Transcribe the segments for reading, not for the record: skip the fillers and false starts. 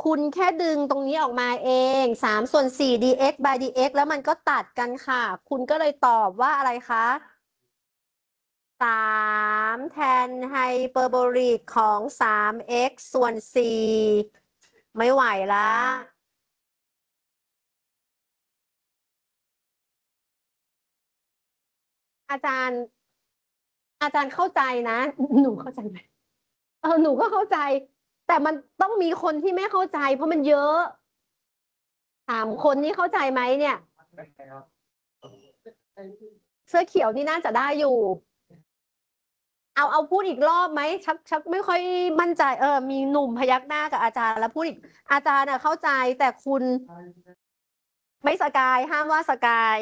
คุณแค่ดึงตรงนี้ออกมาเอง3/4 dx by dx แล้วมันก็ตัดกันค่ะคุณก็เลยตอบว่าอะไรคะ3แทนไฮเปอร์โบลิกของ 3x ส่วน 4ไม่ไหวละอาจารย์เข้าใจนะหนูเข้าใจไหมหนูก็เข้าใจแต่มันต้องมีคนที่ไม่เข้าใจเพราะมันเยอะ3 คนนี่เข้าใจไหมเนี่ยเสื้อเขียวนี่น่าจะได้อยู่เอาพูดอีกรอบไหมชักไม่ค่อยมั่นใจมีหนุ่มพยักหน้ากับอาจารย์แล้วพูดอีกอาจารย์เข้าใจแต่คุณไม่สกายห้ามว่าสกาย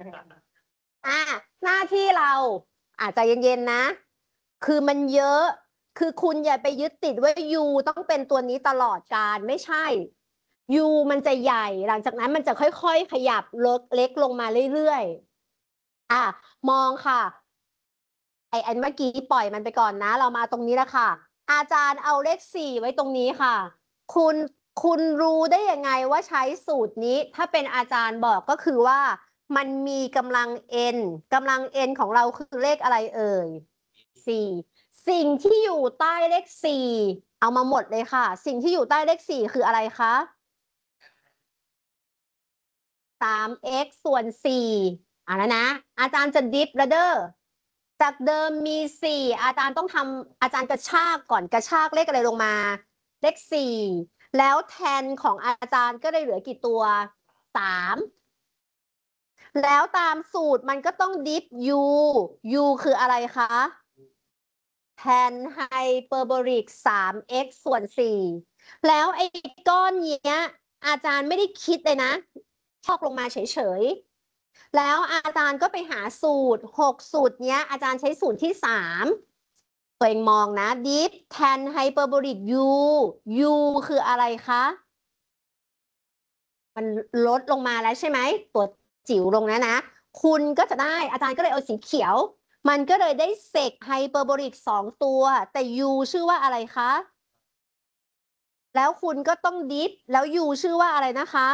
หน้าที่เราอาจจะเย็นๆนะคือมันเยอะคือคุณอย่าไปยึดติดว่า U ต้องเป็นตัวนี้ตลอดการไม่ใช่ U มันจะใหญ่หลังจากนั้นมันจะค่อยๆขยับเล็กลงมาเรื่อยๆมองค่ะอันเมื่อกี้ปล่อยมันไปก่อนนะเรามาตรงนี้แล้วค่ะอาจารย์เอาเลข4ไว้ตรงนี้ค่ะคุณคุณรู้ได้ยังไงว่าใช้สูตรนี้ถ้าเป็นอาจารย์บอกก็คือว่ามันมีกำลัง n กำลัง n ของเราคือเลขอะไรเอ่ย4สิ่งที่อยู่ใต้เลข4เอามาหมดเลยค่ะสิ่งที่อยู่ใต้เลข4คืออะไรคะ3x ส่วน4แล้วนะอาจารย์จะดิฟแล้วเด้อจากเดิมมี4อาจารย์ต้องทำอาจารย์กระชากก่อนกระชากเลขอะไรลงมาเลข4แล้วแทนของอาจารย์ก็ได้เหลือกี่ตัว3แล้วตามสูตรมันก็ต้องดิฟ u คืออะไรคะแทนไฮเปอร์โบลิก 3x ส่วน4แล้วไอ้ก้อนเนี้ยอาจารย์ไม่ได้คิดเลยนะชอกลงมาเฉยๆแล้วอาจารย์ก็ไปหาสูตร6 สูตรเนี้ยอาจารย์ใช้สูตรที่3ตัวเองมองนะดิฟแทนไฮเปอร์โบลิก u คืออะไรคะมันลดลงมาแล้วใช่ไหมตัวจิ๋วลงนะคุณก็จะได้อาจารย์ก็เลยเอาสีเขียวมันก็เลยได้เซกไฮเปอร์โบลิก2 ตัวแต่ u ชื่อว่าอะไรคะแล้วคุณก็ต้องดิฟแล้ว u ชื่อว่าอะไรนะคะ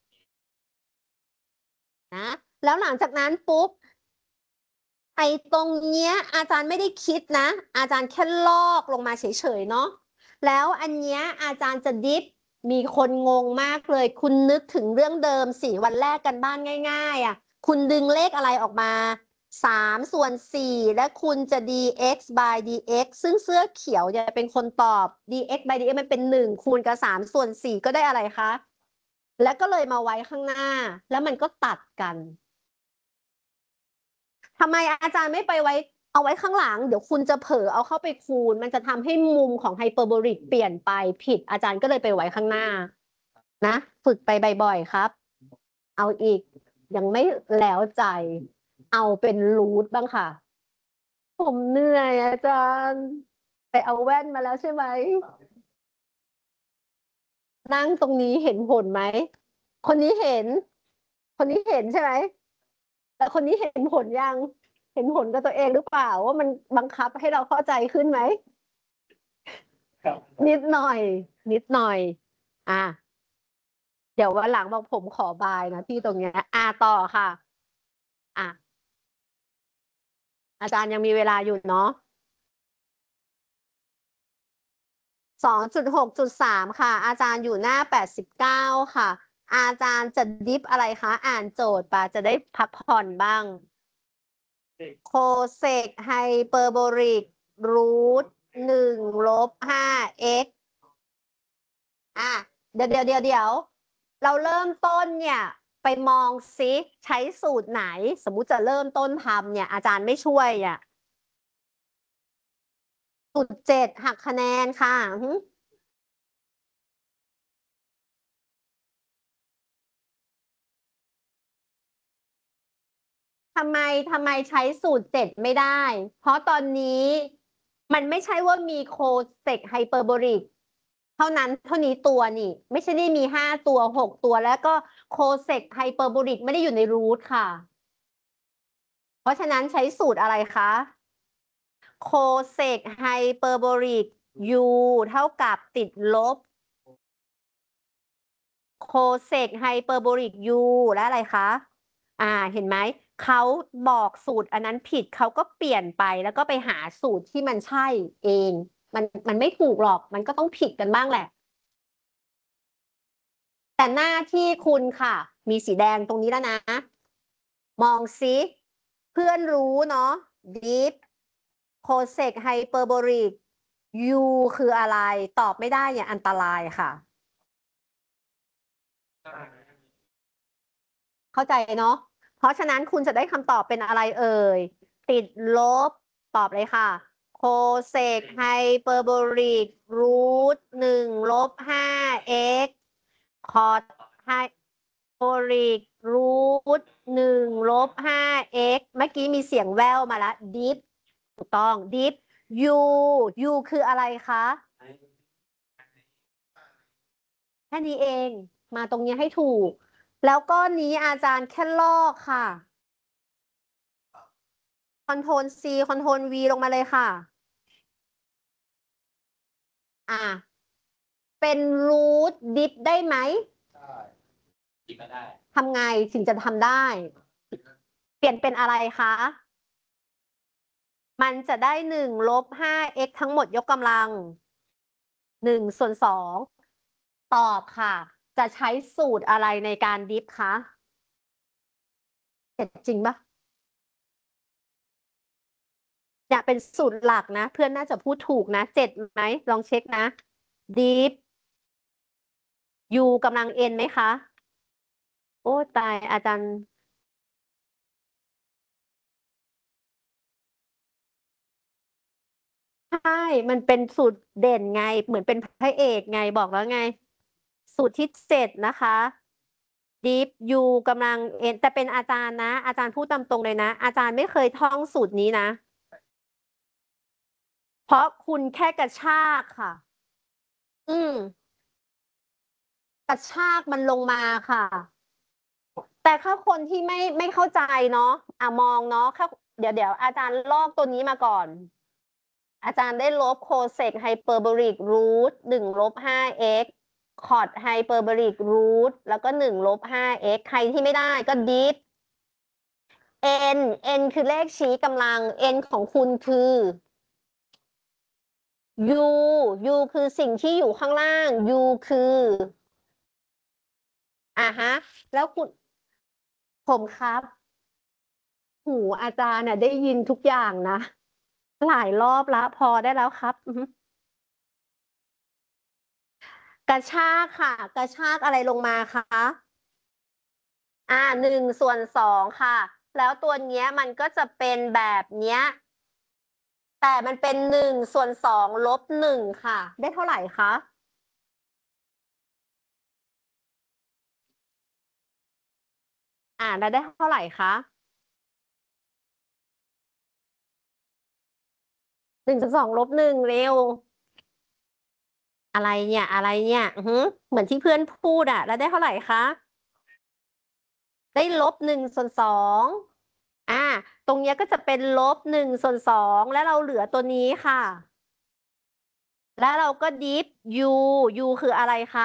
นะแล้วหลังจากนั้นปุ๊บไอ้ตรงเนี้ยอาจารย์ไม่ได้คิดนะอาจารย์แค่ลอกลงมาเฉยๆเนาะแล้วอันเนี้ยอาจารย์จะดิฟมีคนงงมากเลยคุณนึกถึงเรื่องเดิม4 วันแรกกันบ้านง่ายๆคุณดึงเลขอะไรออกมา3/4และคุณจะ dx by dx ซึ่งเสื้อเขียวจะเป็นคนตอบ dx by dx มันเป็น1คูณกับ3/4ก็ได้อะไรคะแล้วก็เลยมาไว้ข้างหน้าแล้วมันก็ตัดกันทำไมอาจารย์ไม่ไปไว้เอาไว้ข้างหลังเดี๋ยวคุณจะเผลอเอาเข้าไปคูณมันจะทำให้มุมของไฮเปอร์โบลิกเปลี่ยนไปผิดอาจารย์ก็เลยไปไว้ข้างหน้านะฝึกไปบ่อยๆครับเอาอีกยังไม่แล้วใจเอาเป็นรูทบ้างค่ะผมเหนื่อยอาจารย์ไปเอาแว่นมาแล้วใช่ไหมนั่งตรงนี้เห็นผลไหมคนนี้เห็นคนนี้เห็นใช่ไหมแต่คนนี้เห็นผลยังเห็นผลกับตัวเองหรือเปล่าว่ามันบังคับให้เราเข้าใจขึ้นไหมนิดหน่อยนิดหน่อยอ่ะเดี๋ยววันหลังบอกผมขอบายนะพี่ตรงเนี้ยต่อค่ะอ่ะอาจารย์ยังมีเวลาอยู่เนาะ2.6.3ค่ะอาจารย์อยู่หน้า89ค่ะอาจารย์จะดิฟอะไรคะอ่านโจทย์ป่ะจะได้พักผ่อนบ้างโคเซกไฮเปอร์โบลิกรูท1 - 5x อ่ะเดี๋ยวเราเริ่มต้นเนี่ยไปมองซิใช้สูตรไหนสมมุติจะเริ่มต้นทำเนี่ยอาจารย์ไม่ช่วยสูตร7หักคะแนนค่ะทำไมใช้สูตร7ไม่ได้ เพราะตอนนี้มันไม่ใช่ว่ามีโคเซกไฮเปอร์โบลิกเท่านั้นเท่านี้ตัวนี่ไม่ใช่ได้มี5 ตัว6 ตัวแล้วก็โคเซกไฮเปอร์โบลิกไม่ได้อยู่ในรูทค่ะเพราะฉะนั้นใช้สูตรอะไรคะโคเซกไฮเปอร์โบลิก u เท่ากับติดลบเซกไฮเปอร์โบลิก u และอะไรคะเห็นไหมเขาบอกสูตรอันนั้นผิดเขาก็เปลี่ยนไปแล้วก็ไปหาสูตรที่มันใช่เองมันไม่ถูกหรอกมันก็ต้องผิดกันบ้างแหละ แต่หน้าที่คุณค่ะ มีสีแดงตรงนี้แล้วนะ มองซิเพื่อนรู้เนาะ deep cosec hyperbolic u คืออะไร ตอบไม่ได้เนี่ยอันตรายค่ะ เข้าใจเนาะเพราะฉะนั้นคุณจะได้คำตอบเป็นอะไรเอ่ย ติดลบ ตอบเลยค่ะ cosec hyperbolic root 1 - 5 x cot hyperbolic root 1 - 5 x เมื่อกี้มีเสียงแว่วมาแล้ว deep ถูกต้อง deep u คืออะไรคะแค่นี้เองมาตรงนี้ให้ถูก แล้วก็นี้อาจารย์แค่ลอกค่ะคอนโทรล C คอนโทรล V ลงมาเลยค่ะเป็นรูทดิฟได้ไหมได้ทำไงถึงจะทำได้ เปลี่ยนเป็นอะไรคะ มันจะได้1 - 5 x ทั้งหมดยกกำลัง1/2ตอบค่ะ จะใช้สูตรอะไรในการดิฟคะเห็นจริงปะเนี่ยเป็นสูตรหลักนะ เพื่อนน่าจะพูดถูกนะ7ไหมลองเช็คนะดิฟ u กำลัง n ไหมคะ โอ้ตายอาจารย์ใช่ มันเป็นสูตรเด่นไง เหมือนเป็นพระเอกไงบอกแล้วไง สูตรที่7นะคะดิฟยูกำลังแต่เป็นอาจารย์นะ อาจารย์พูดตามตรงเลยนะ อาจารย์ไม่เคยท่องสูตรนี้นะ เพราะคุณแค่กระชากค่ะ อืมกระชากมันลงมาค่ะ แต่ถ้าคนที่ไม่เข้าใจเนาะมองเนาะเดี๋ยวอาจารย์ลอกตัวนี้มาก่อน อาจารย์ได้ลบโคเซกไฮเปอร์โบลิกรูท1 - 5 x คอดไฮเปอร์โบลิกรูทแล้วก็1 - 5 x ใครที่ไม่ได้ก็ดิฟ n คือเลขชี้กำลัง n ของคุณคือ u u คือสิ่งที่อยู่ข้างล่าง u คือฮะแล้วคุณผมครับหูอาจารย์น่ะได้ยินทุกอย่างนะหลายรอบแล้วพอได้แล้วครับกระชากค่ะ กระชากอะไรลงมาคะ1/2ค่ะ แล้วตัวเนี้ยมันก็จะเป็นแบบเนี้ยแต่มันเป็น1/2 - 1ค่ะ ได้เท่าไหร่คะแล้วได้เท่าไหร่คะ1/2 - 1เร็ว อะไรเนี่ยอะไรเนี่ยเหมือนที่เพื่อนพูดแล้วได้เท่าไหร่คะได้-1/2ตรงเนี้ยก็จะเป็น-1/2แล้วเราเหลือตัวนี้ค่ะ แล้วเราก็ดิฟ u คืออะไรคะ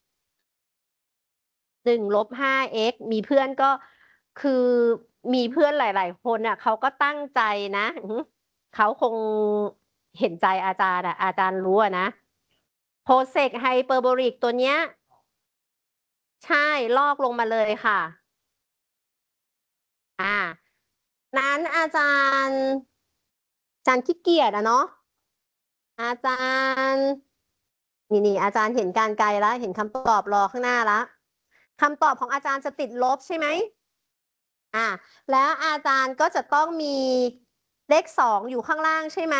1 - 5 x มีเพื่อนก็คือมีเพื่อนหลายๆคนเขาก็ตั้งใจนะเขาคงเห็นใจอาจารย์อาจารย์รู้นะโพเซกไฮเปอร์โบลิกตัวเนี้ยใช่ลอกลงมาเลยค่ะอ่านั้นอาจารย์ขี้เกียจเนาะอาจารย์นี่อาจารย์เห็นการไกลแล้วเห็นคำตอบรอข้างหน้าแล้วคำตอบของอาจารย์จะติดลบใช่ไหมแล้วอาจารย์ก็จะต้องมีเลข2อยู่ข้างล่างใช่ไหม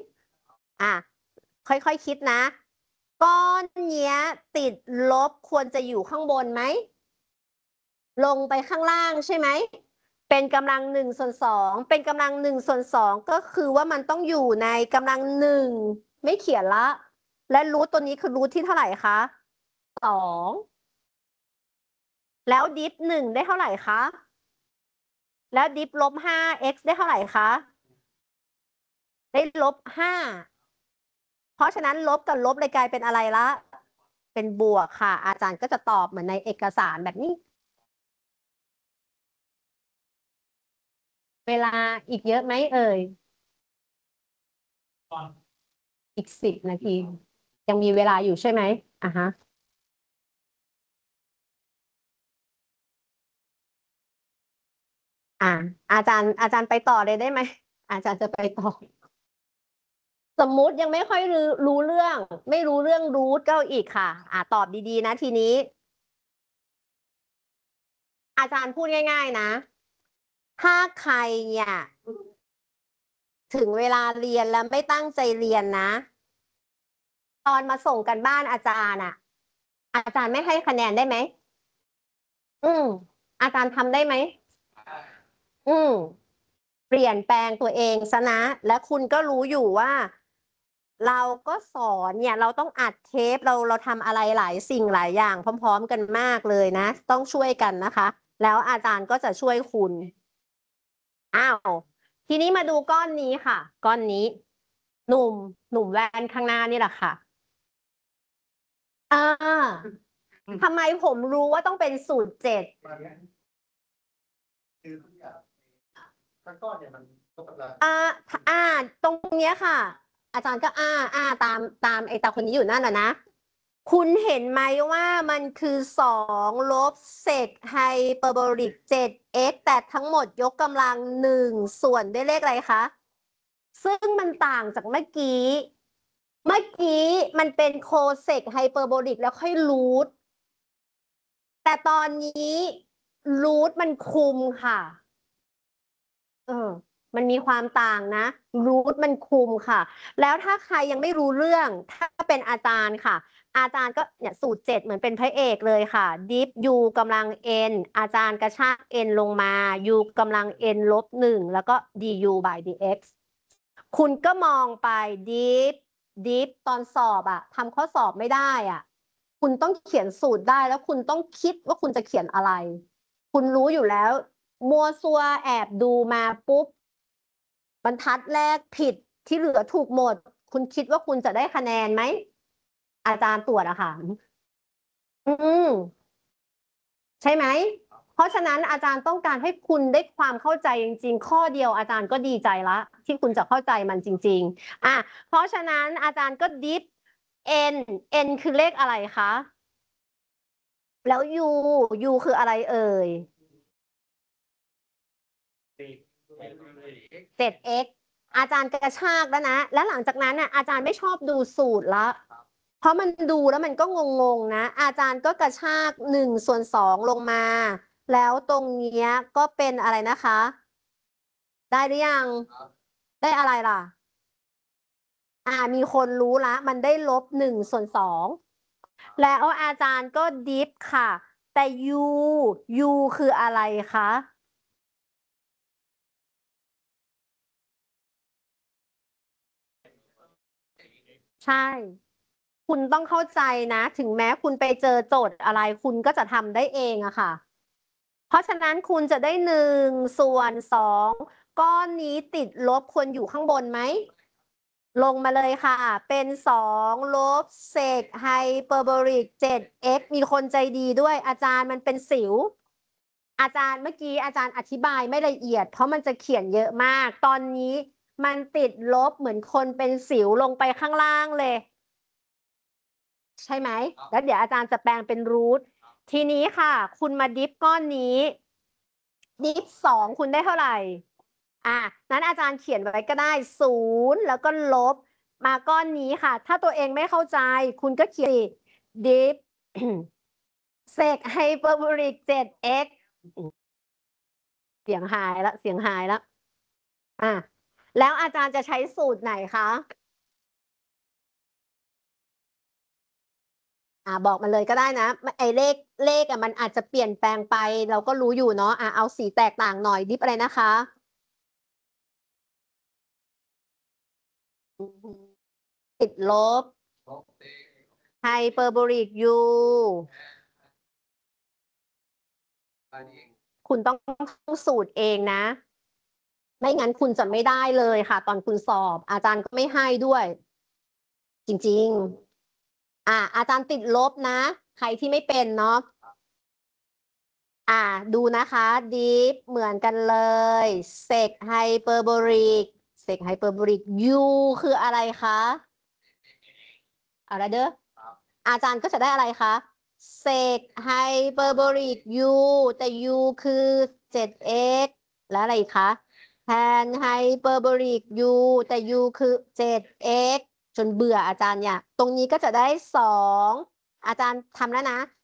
ค่อยๆคิดนะก้อนเนี้ยติดลบควรจะอยู่ข้างบนไหมลงไปข้างล่างใช่ไหมเป็นกำลัง1/2เป็นกำลัง1/2ก็คือว่ามันต้องอยู่ในกำลัง1ไม่เขียนละและรูทตัวนี้คือรูทที่เท่าไหร่คะ2แล้วดิฟ1ได้เท่าไหร่คะแล้วดิฟ-5 x ได้เท่าไหร่คะได้-5เพราะฉะนั้นลบกับลบเลยกลายเป็นอะไรละเป็นบวกค่ะ อาจารย์ก็จะตอบเหมือนในเอกสารแบบนี้ เวลาอีกเยอะไหมเอ่ย อีก10 นาที ยังมีเวลาอยู่ใช่ไหมอ่ะฮะอาจารย์ไปต่อเลยได้ไหม อาจารย์จะไปต่อ สมมุติยังไม่ค่อยรู้เรื่อง ไม่รู้เรื่องรูทก็อีกค่ะ ตอบดีๆนะทีนี้ อาจารย์พูดง่ายๆนะ ถ้าใครเนี่ยถึงเวลาเรียนแล้วไม่ตั้งใจเรียนนะ ตอนมาส่งกันบ้านอาจารย์อาจารย์ไม่ให้คะแนนได้ไหมอืมอาจารย์ทำได้ไหมอืมเปลี่ยนแปลงตัวเองซะนะ และคุณก็รู้อยู่ว่า เราก็สอนเนี่ยเราต้องอัดเทปเราทำอะไรหลายสิ่งหลายอย่างพร้อมๆกันมากเลยนะ ต้องช่วยกันนะคะ แล้วอาจารย์ก็จะช่วยคุณอ้าวทีนี้มาดูก้อนนี้ค่ะ ก้อนนี้ หนุ่มแว่นข้างหน้านี่แหละค่ะทำไมผมรู้ว่าต้องเป็นสูตร7 คือทุกอย่างทั้งก้อนเนี่ยมันยกกำลังตรงเนี้ยค่ะ อาจารย์ก็ตามไอ้ตาคนนี้อยู่นั่นน่ะนะ คุณเห็นไหมว่ามันคือ2 ลบเศษไฮเปอร์โบลิก 7x แต่ทั้งหมดยกกำลัง1ส่วนด้วยเลขอะไรคะ ซึ่งมันต่างจากเมื่อกี้ เมื่อกี้มันเป็นโคเซกไฮเปอร์โบลิกแล้วค่อยรูทแต่ตอนนี้รูทมันคุมค่ะมันมีความต่างนะรูทมันคุมค่ะ แล้วถ้าใครยังไม่รู้เรื่อง ถ้าเป็นอาจารย์ค่ะ อาจารย์ก็เนี่ยสูตร7เหมือนเป็นพระเอกเลยค่ะดิฟ u กำลัง n อาจารย์กระชาก n ลงมา u กำลัง n ลบ1แล้วก็ du by dx คุณก็มองไปดิฟตอนสอบทำข้อสอบไม่ได้คุณต้องเขียนสูตรได้แล้วคุณต้องคิดว่าคุณจะเขียนอะไร คุณรู้อยู่แล้ว มัวซัวแอบดูมาปุ๊บบรรทัดแรกผิดที่เหลือถูกหมด คุณคิดว่าคุณจะได้คะแนนไหม อาจารย์ตรวจอะค่ะอืมใช่ไหม เพราะฉะนั้นอาจารย์ต้องการให้คุณได้ความเข้าใจจริงๆ ข้อเดียวอาจารย์ก็ดีใจละที่คุณจะเข้าใจมันจริงๆเพราะฉะนั้นอาจารย์ก็ดิฟ n คือเลขอะไรคะแล้ว u คืออะไรเอ่ย 7x อาจารย์กระชากแล้วนะ แล้วหลังจากนั้นอาจารย์ไม่ชอบดูสูตรละเพราะมันดูแล้วมันก็งงๆนะ อาจารย์ก็กระชาก1/2ลงมา แล้วตรงเนี้ยก็เป็นอะไรนะคะ ได้หรือยัง ได้อะไรล่ะ มีคนรู้ละ มันได้ลบ1/2แล้วอาจารย์ก็ดิฟค่ะ แต่ u คืออะไรคะ ใช่ คุณต้องเข้าใจนะ ถึงแม้คุณไปเจอโจทย์อะไร คุณก็จะทำได้เองอะค่ะ เพราะฉะนั้นคุณจะได้1/2ก้อนนี้ติดลบควรอยู่ข้างบนไหม ลงมาเลยค่ะ เป็น2ลบเศษไฮเปอร์โบลิก 7x มีคนใจดีด้วย อาจารย์มันเป็นสิว อาจารย์เมื่อกี้อาจารย์อธิบายไม่ละเอียด เพราะมันจะเขียนเยอะมาก ตอนนี้มันติดลบเหมือนคนเป็นสิวลงไปข้างล่างเลย ใช่ไหม แล้วเดี๋ยวอาจารย์จะแปลงเป็นรูททีนี้ค่ะ คุณมาดิฟก้อนนี้ ดิฟ2คุณได้เท่าไหร่นั้นอาจารย์เขียนไว้ก็ได้0แล้วก็ลบ มาก้อนนี้ค่ะ ถ้าตัวเองไม่เข้าใจ คุณก็เขียนดิฟเซกไฮเปอร์โบลิก 7x เสียงหายแล้วเสียงหายแล้วแล้วอาจารย์จะใช้สูตรไหนคะบอกมาเลยก็ได้นะไอ้เลขมันอาจจะเปลี่ยนแปลงไป เราก็รู้อยู่เนาะเอาสีแตกต่างหน่อยดิฟอะไรนะคะติดลบไฮเปอร์โบลิก u คุณต้องสูตรเองนะ ไม่งั้นคุณจะไม่ได้เลยค่ะ ตอนคุณสอบ อาจารย์ก็ไม่ให้ด้วย จริงๆอาจารย์ติดลบนะ ใครที่ไม่เป็นเนาะดูนะคะดิฟเหมือนกันเลยเซกไฮเปอร์โบริกเซกไฮเปอร์โบริก u คืออะไรคะอะไรเด้ออาจารย์ก็จะได้อะไรคะเซกไฮเปอร์โบริก u แต่ u คือ 7x และอะไรอีกคะแทนไฮเปอร์โบริก u แต่ u คือ 7x จนเบื่ออาจารย์เนี่ยตรงนี้ก็จะได้2อาจารย์ทำแล้วนะ